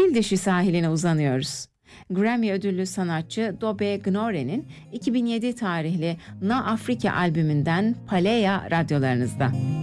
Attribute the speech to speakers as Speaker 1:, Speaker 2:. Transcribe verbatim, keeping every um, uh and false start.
Speaker 1: Fil Dişi sahiline uzanıyoruz. Grammy ödüllü sanatçı Dobe Gnore'nin iki bin yedi tarihli Na Afrika albümünden Paleya radyolarınızda.